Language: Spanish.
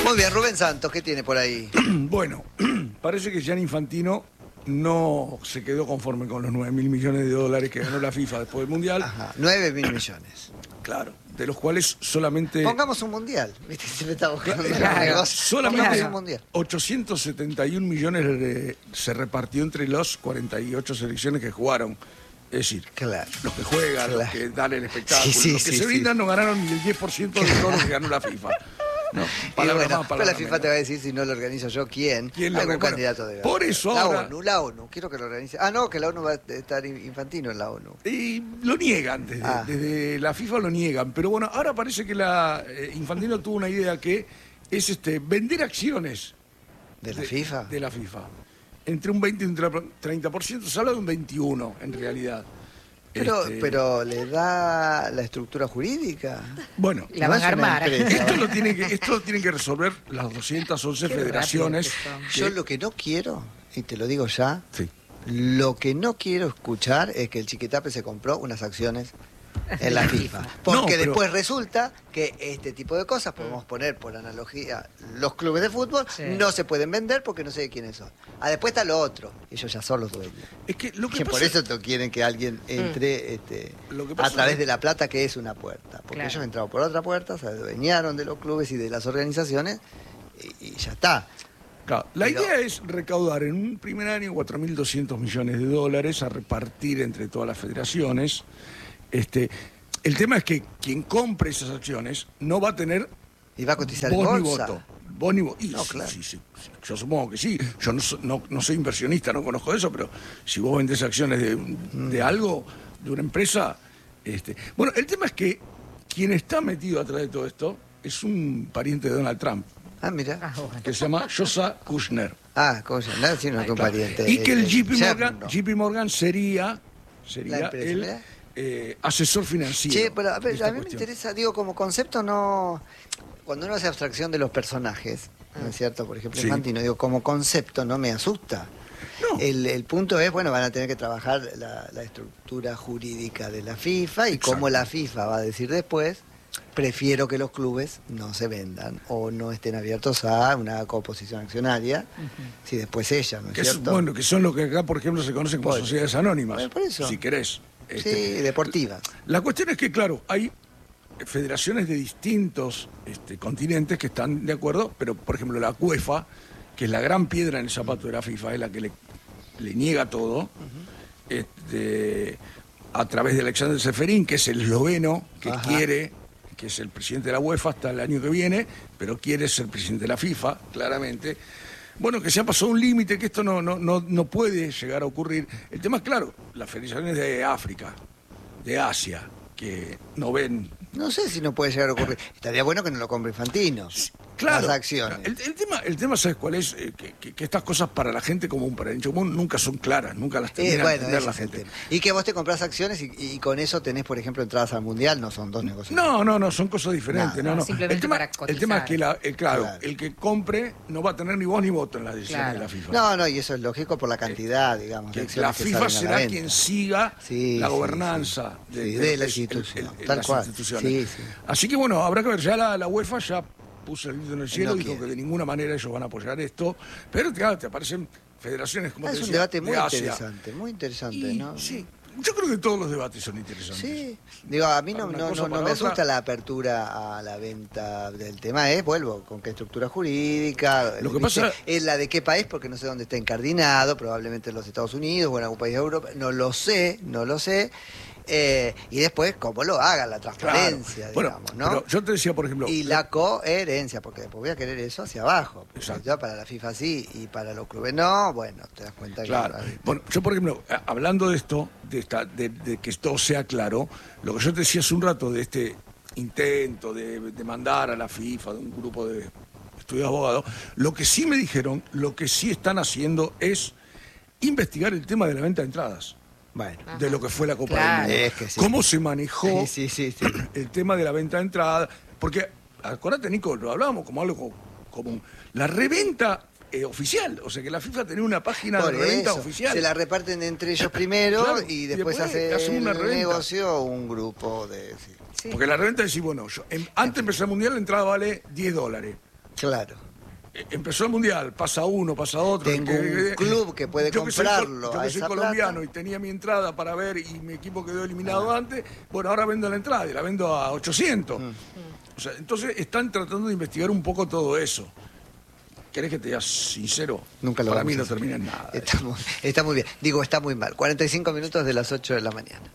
Muy bien, Rubén Santos, ¿qué tiene por ahí? Bueno, parece que Gianni Infantino no se quedó conforme con los 9.000 millones de dólares que ganó la FIFA después del Mundial. Ajá, 9.000 millones. Claro, de los cuales solamente... Pongamos un mundial, ¿viste? Siempre está buscando Claro, negocio. solamente Pongamos un mundial. 871 millones se repartió entre los 48 selecciones que jugaron. Es decir, Claro. los que juegan, los que dan el espectáculo, Sí, los que sí, se sí. brindan no ganaron ni el 10% de todo lo que ganó la FIFA. No, Y palabra bueno, más, pero palabra la FIFA menos. te va a decir, si no lo organizo yo, ¿quién? ¿Quién lo Algún organiza? candidato debe Por haber. eso la ahora- ONU, quiero que lo organice. Ah, no, que la ONU va a estar Infantino en la ONU. Y lo niegan, desde la FIFA lo niegan. Pero bueno, ahora parece que Infantino tuvo una idea que es vender acciones. ¿De la FIFA? De la FIFA. Entre un 20 y un 30%, se habla de un 21% en realidad. Pero le da la estructura jurídica. Bueno, La No van es a una armar. empresa. esto lo tienen que resolver las 211 Qué rápido federaciones. que son. Yo lo que no quiero, y te lo digo ya, Sí. lo que no quiero escuchar es que el Chiquitape se compró unas acciones en la FIFA. Porque No, pero- después resulta que este tipo de cosas, podemos poner por analogía, los clubes de fútbol Sí. no se pueden vender porque no sé de quiénes son. Después está lo otro, ellos ya son los dueños. Es que lo que Que por pasa- eso no quieren que alguien entre Lo que a pasa través es- de la plata, que es una puerta. Porque Claro. ellos entraron por otra puerta, se adueñaron de los clubes y de las organizaciones y ya está. Claro, la Pero- idea es recaudar en un primer año 4.200 millones de dólares a repartir entre todas las federaciones. El tema es que quien compre esas acciones no va a tener Y va a cotizar en voz ni bolsa. voto. Voz ni voto. Y No, sí, claro. sí, yo supongo que sí. Yo no soy inversionista, no conozco eso, pero si vos vendés acciones de algo, de una empresa... Bueno, el tema es que quien está metido atrás de todo esto es un pariente de Donald Trump, Ah, mira. Ah, bueno. que se llama Joshua Kushner. ¿Cómo se llama? Sí, no es un Claro. pariente. Y que el JP yerno. Morgan sería La empresa, el ¿verdad? asesor financiero. Che, pero de esta a mí me cuestión. interesa, digo, como concepto no... Cuando uno hace abstracción de los personajes, ¿no es cierto? Por ejemplo, Sí. Infantino, digo, como concepto no me asusta. No. El punto es, bueno, van a tener que trabajar la estructura jurídica de la FIFA y Exacto. como la FIFA va a decir después, prefiero que los clubes no se vendan o no estén abiertos a una composición accionaria, si después ella, ¿no es Que cierto? bueno, que son lo que acá, por ejemplo, se conocen como Bueno. sociedades anónimas, Bueno, por eso. si querés. Sí, deportivas. La cuestión es que, claro, hay federaciones de distintos continentes que están de acuerdo, pero, por ejemplo, la UEFA, que es la gran piedra en el zapato de la FIFA, es la que le niega todo, a través de Alexander Seferin, que es el esloveno, que Ajá. quiere, que es el presidente de la UEFA hasta el año que viene, pero quiere ser presidente de la FIFA, claramente. Bueno, que se ha pasado un límite, que esto no puede llegar a ocurrir. El tema es, claro, las federaciones de África, de Asia, que no ven... No sé si no puede llegar a ocurrir. Estaría bueno que no lo compre Infantino. Claro, Las acciones. el tema, ¿sabes cuál es? Que estas cosas para la gente común, para el hincha común, nunca son claras, nunca las termina de entender ese la es el gente. tema. Y que vos te compras acciones y con eso tenés, por ejemplo, entradas al Mundial, no son dos negocios. No, son cosas diferentes. Nada, no. simplemente el tema, para cotizar. el tema es que, claro, Claro. el que compre no va a tener ni voz ni voto en las decisiones Claro. de la FIFA. No, y eso es lógico por la cantidad, digamos. de Que acciones la que FIFA salen a la será venta. quien siga Sí, la sí, gobernanza sí. Sí, de la institución, tal las cual. instituciones. Sí, sí. Así que bueno, habrá que ver, ya la UEFA ya puso el grito en el cielo, No dijo quiere. que de ninguna manera ellos van a apoyar esto, pero claro, te aparecen federaciones como te Es un decía, debate muy de Asia. interesante, Y, ¿no? sí, yo creo que todos los debates son interesantes. Sí, digo, a mí no, Para una no, cosa, no, no para me otra. asusta la apertura a la venta del tema, vuelvo, con qué estructura jurídica, Lo que ¿viste? pasa- Es la de qué país, porque no sé dónde está incardinado, probablemente en los Estados Unidos o en algún país de Europa, no lo sé, y después cómo lo haga, la transparencia, Bueno, digamos, ¿no? pero yo te decía, por ejemplo, Y la coherencia, porque después voy a querer eso hacia abajo. Porque Exacto. ya para la FIFA sí y para los clubes no, bueno, te das cuenta claro. que... Bueno, yo por ejemplo, hablando de esto, de que esto sea claro, lo que yo te decía hace un rato de este intento de mandar a la FIFA, de un grupo de estudios abogados, lo que sí me dijeron, lo que sí están haciendo es investigar el tema de la venta de entradas. Bueno, De lo que fue la Copa Claro. del Mundo. Es que sí. Cómo se manejó sí. el tema de la venta de entradas. Porque, acordate, Nico, lo hablábamos como algo común. La reventa oficial, o sea que la FIFA tenía una página Por de reventa eso, oficial. se la reparten entre ellos primero Claro, y y después después hace hacen una el reventa. negocio un grupo de... sí. Sí. Porque la reventa decís, bueno, antes de empezar el mundial la entrada vale $10. Claro. Empezó el Mundial, pasa uno, pasa otro. Tengo un club que puede comprarlo. Yo que soy colombiano y tenía mi entrada para ver y mi equipo quedó eliminado antes, bueno, ahora vendo la entrada y la vendo a 800. O sea, entonces están tratando de investigar un poco todo eso. ¿Querés que te diga sincero? Nunca lo Para vamos mí a no hacer. termina en nada. Está muy bien. Digo, está muy mal. 45 minutos de las 8 de la mañana.